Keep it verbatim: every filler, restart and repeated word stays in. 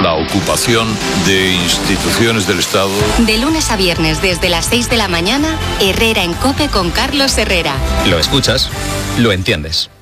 la ocupación de instituciones del Estado. De lunes a viernes desde las seis de la mañana, Herrera en COPE con Carlos Herrera. Lo escuchas, lo entiendes.